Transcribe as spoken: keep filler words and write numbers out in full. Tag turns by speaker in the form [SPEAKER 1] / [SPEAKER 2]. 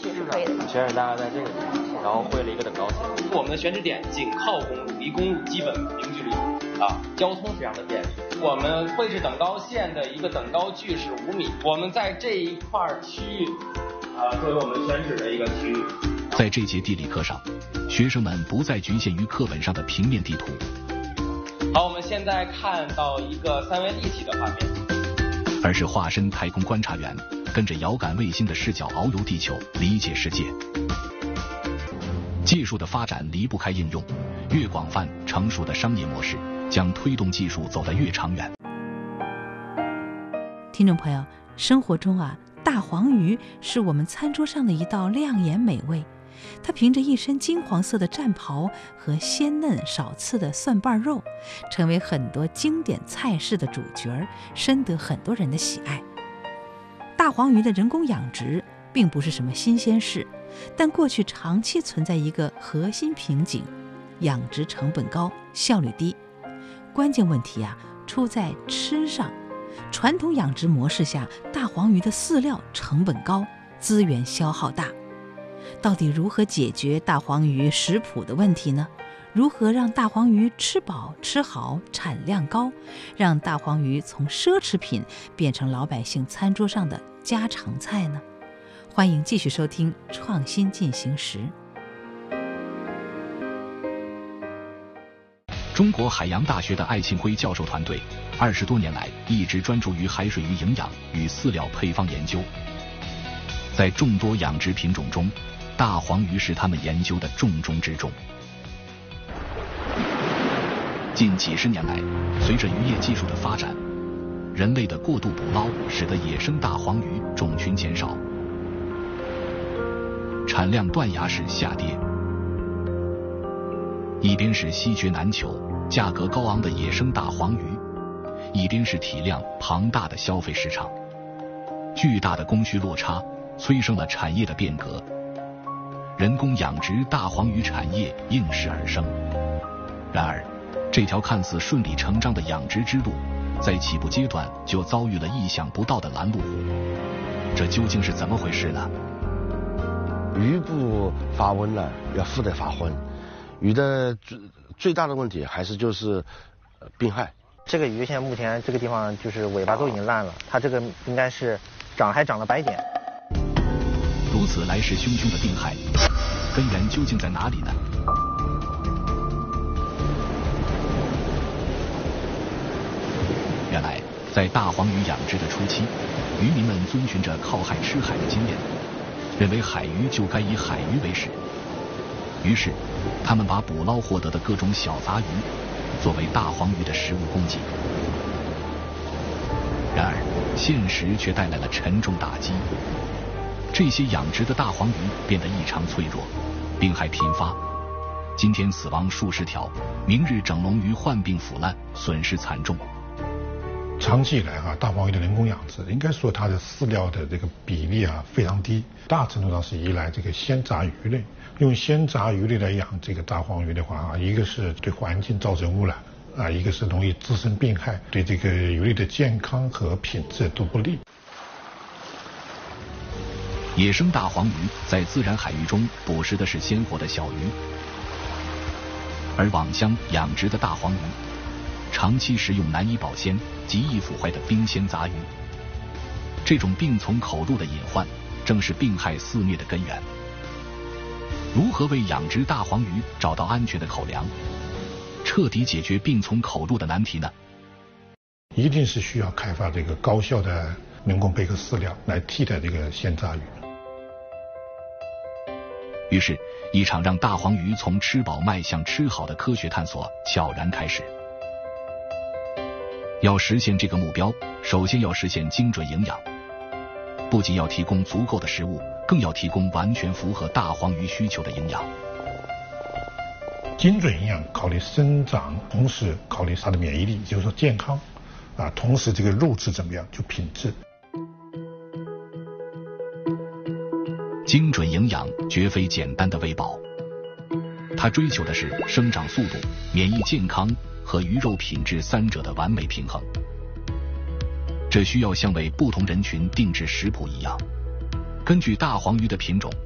[SPEAKER 1] 去是可以的。
[SPEAKER 2] 选址大概在这个地方，然后绘了一个等高线。
[SPEAKER 3] 我们的选址点紧靠公路，离公路基本零距离啊，交通非常的便利。我们绘制等高线的一个等高距是五米，我们在这一块区域啊，作为我们选址的一个区域。
[SPEAKER 4] 在这节地理课上，学生们不再局限于课本上的平面地图。
[SPEAKER 3] 好，我们现在看到一个三维立体的画面，
[SPEAKER 4] 而是化身太空观察员，跟着遥感卫星的视角遨游地球，理解世界。技术的发展离不开应用，越广泛成熟的商业模式将推动技术走得越长远。
[SPEAKER 5] 听众朋友，生活中啊，大黄鱼是我们餐桌上的一道亮眼美味。它凭着一身金黄色的战袍和鲜嫩少刺的蒜瓣肉，成为很多经典菜式的主角，深得很多人的喜爱。大黄鱼的人工养殖并不是什么新鲜事，但过去长期存在一个核心瓶颈：养殖成本高，效率低。关键问题啊，出在吃上。传统养殖模式下，大黄鱼的饲料成本高，资源消耗大。到底如何解决大黄鱼食谱的问题呢？如何让大黄鱼吃饱吃好，产量高，让大黄鱼从奢侈品变成老百姓餐桌上的家常菜呢？欢迎继续收听《创新进行时》。
[SPEAKER 4] 中国海洋大学的艾庆辉教授团队二十多年来一直专注于海水鱼营养与饲料配方研究。在众多养殖品种中，大黄鱼是他们研究的重中之重。近几十年来，随着渔业技术的发展，人类的过度捕捞使得野生大黄鱼种群减少，产量断崖式下跌。一边是稀缺难求、价格高昂的野生大黄鱼，一边是体量庞大的消费市场，巨大的供需落差催生了产业的变革。人工养殖大黄鱼产业应势而生。然而，这条看似顺理成章的养殖之路，在起步阶段就遭遇了意想不到的拦路虎。这究竟是怎么回事呢？
[SPEAKER 6] 鱼不发温了，要孵得发昏。鱼的最最大的问题还是就是病害。
[SPEAKER 7] 这个鱼现在目前这个地方就是尾巴都已经烂了，它这个应该是长还长了白点。
[SPEAKER 4] 如此来势汹汹的病害，根源究竟在哪里呢？原来，在大黄鱼养殖的初期，渔民们遵循着靠海吃海的经验，认为海鱼就该以海鱼为食。于是，他们把捕捞获得的各种小杂鱼作为大黄鱼的食物供给。然而，现实却带来了沉重打击。这些养殖的大黄鱼变得异常脆弱，病害频发，今天死亡数十条，明日整笼鱼患病腐烂，损失惨重。
[SPEAKER 8] 长期以来啊，大黄鱼的人工养殖，应该说它的饲料的这个比例啊非常低，大程度上是依赖这个鲜杂鱼类。用鲜杂鱼类来养这个大黄鱼的话啊，一个是对环境造成污染啊，一个是容易滋生病害，对这个鱼类的健康和品质都不利。
[SPEAKER 4] 野生大黄鱼在自然海域中捕食的是鲜活的小鱼，而网箱养殖的大黄鱼长期食用难以保鲜、极易腐坏的冰鲜杂鱼。这种病从口入的隐患，正是病害肆虐的根源。如何为养殖大黄鱼找到安全的口粮，彻底解决病从口入的难题呢？
[SPEAKER 8] 一定是需要开发这个高效的人工贝壳饲料来替代这个鲜杂鱼。
[SPEAKER 4] 于是，一场让大黄鱼从吃饱迈向吃好的科学探索悄然开始。要实现这个目标，首先要实现精准营养，不仅要提供足够的食物，更要提供完全符合大黄鱼需求的营养。
[SPEAKER 8] 精准营养考虑生长，同时考虑它的免疫力，就是说健康啊，同时这个肉质怎么样，就品质。
[SPEAKER 4] 精准营养绝非简单的喂饱，它追求的是生长速度、免疫健康和鱼肉品质三者的完美平衡。这需要像为不同人群定制食谱一样，根据大黄鱼的品种、